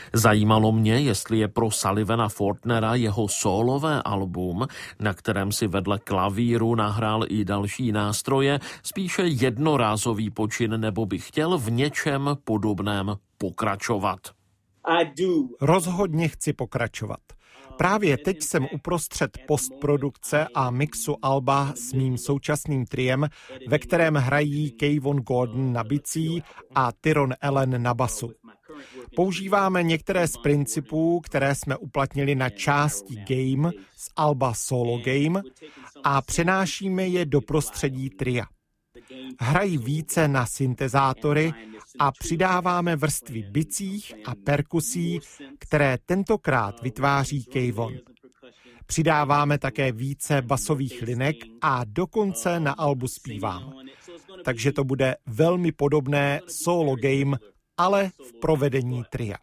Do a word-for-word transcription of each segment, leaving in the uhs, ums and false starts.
Zajímalo mě, jestli je pro Sullivana Fortnera jeho sólové album, na kterém si vedle klavíru nahrál i další nástroje, spíše jednorázový počin, nebo by chtěl v něčem podobném pokračovat. Rozhodně chci pokračovat. Právě teď jsem uprostřed postprodukce a mixu alba s mým současným triem, ve kterém hrají Kayvon Gordon na bicí a Tyrone Allen na basu. Používáme některé z principů, které jsme uplatnili na části Game z alba Solo Game a přenášíme je do prostředí tria. Hrají více na syntezátory a přidáváme vrstvy bicích a perkusí, které tentokrát vytváří Kayvon. Přidáváme také více basových linek a dokonce na albu zpívám. Takže to bude velmi podobné Solo Game, ale v provedení tria.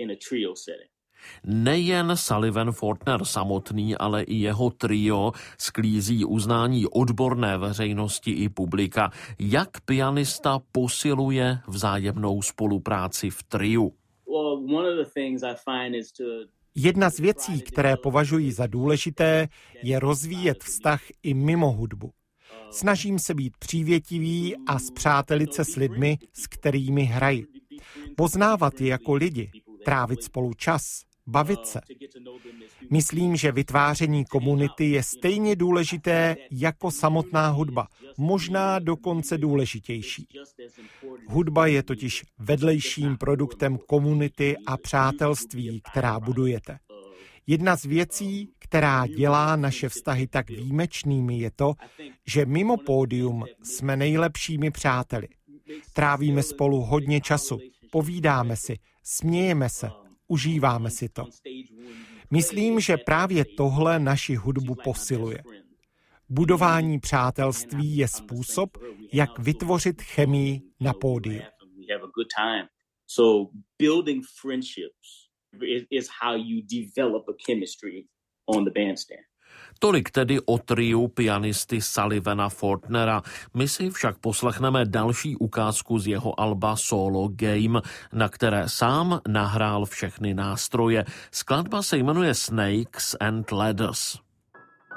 Nejen Sullivan Fortner samotný, ale i jeho trio sklízí uznání odborné veřejnosti i publika. Jak pianista posiluje vzájemnou spolupráci v triu? Jedna z věcí, které považuji za důležité, je rozvíjet vztah i mimo hudbu. Snažím se být přívětivý a spřátelit se s lidmi, s kterými hraji. Poznávat je jako lidi, trávit spolu čas, bavit se. Myslím, že vytváření komunity je stejně důležité jako samotná hudba, možná dokonce důležitější. Hudba je totiž vedlejším produktem komunity a přátelství, která budujete. Jedna z věcí, která dělá naše vztahy tak výjimečnými, je to, že mimo pódium jsme nejlepšími přáteli. Trávíme spolu hodně času, povídáme si, smějeme se, užíváme si to. Myslím, že právě tohle naši hudbu posiluje. Budování přátelství je způsob, jak vytvořit chemii na pódiu. Tolik tedy o triu pianisty Sullivana Fortnera. My si však poslechneme další ukázku z jeho alba Solo Game, na které sám nahrál všechny nástroje. Skladba se jmenuje Snakes and Ladders.